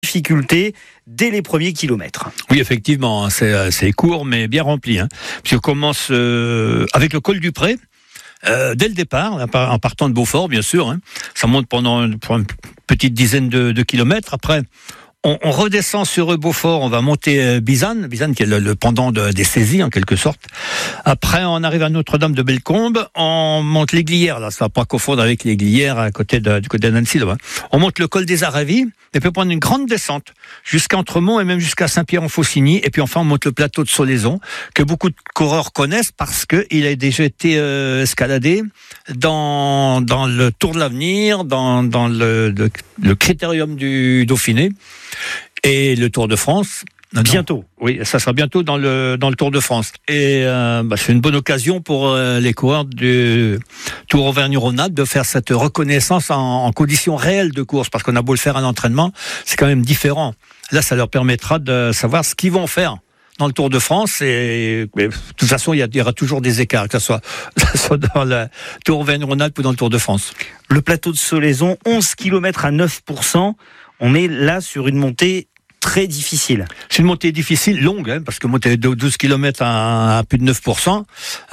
difficulté dès les premiers kilomètres. Oui, effectivement, c'est court mais bien rempli. Puis on commence avec le col du Pré. Dès le départ, en partant de Beaufort, bien sûr, ça monte pour une petite dizaine de kilomètres. Après, on redescend sur Beaufort, on va monter Bizanne qui est le pendant des saisies en quelque sorte. Après, on arrive à Notre-Dame de Bellecombe, on monte l'Aiguilière, là, ça va pas confondre avec l'Aiguilière du côté d'Annecy, là-bas. On monte le col des Aravis, et puis on prend une grande descente jusqu'à Entremont et même jusqu'à Saint-Pierre-en-Faucigny, et puis enfin on monte le plateau de Solaison, que beaucoup de coureurs connaissent parce que il a déjà été escaladé dans le Tour de l'Avenir, dans le Critérium du Dauphiné. Et le Tour de France. Bientôt. Oui, ça sera bientôt dans le Tour de France. Et c'est une bonne occasion pour les coureurs du Tour Auvergne-Rhône-Alpes de faire cette reconnaissance en conditions réelles de course, parce qu'on a beau le faire à l'entraînement, c'est quand même différent. Là, ça leur permettra de savoir ce qu'ils vont faire dans le Tour de France. Et de toute façon, il y aura toujours des écarts, que ce soit dans le Tour Auvergne-Rhône-Alpes ou dans le Tour de France. Le plateau de Solaison, 11 km à 9%. On est là sur une montée très difficile. C'est une montée difficile, longue, parce que monter de 12 km à plus de 9%,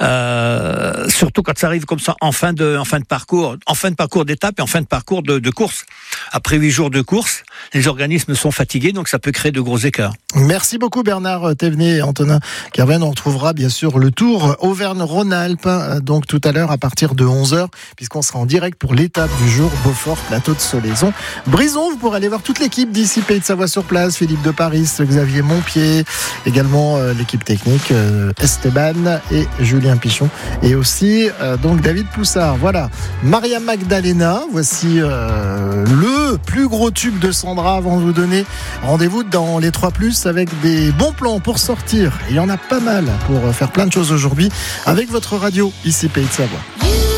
surtout quand ça arrive comme ça en fin de parcours d'étape et en fin de parcours de course. Après 8 jours de course, les organismes sont fatigués, donc ça peut créer de gros écarts. Merci beaucoup Bernard Thévenet et Antonin Kerven. On retrouvera bien sûr le Tour Auvergne-Rhône-Alpes, donc tout à l'heure à partir de 11h, puisqu'on sera en direct pour l'étape du jour, Beaufort, plateau de Solaison. Brison, vous pourrez aller voir toute l'équipe d'ici Pays de Savoie sur place, Philippe de Paris, Xavier Montpied, également l'équipe technique, Esteban et Julien Pichon, et aussi donc David Poussard. Voilà, Maria Magdalena, voici le plus gros tube de Sandra avant de vous donner rendez-vous dans les 3+, avec des bons plans pour sortir. Il y en a pas mal pour faire plein de choses aujourd'hui avec votre radio ici Pays de Savoie.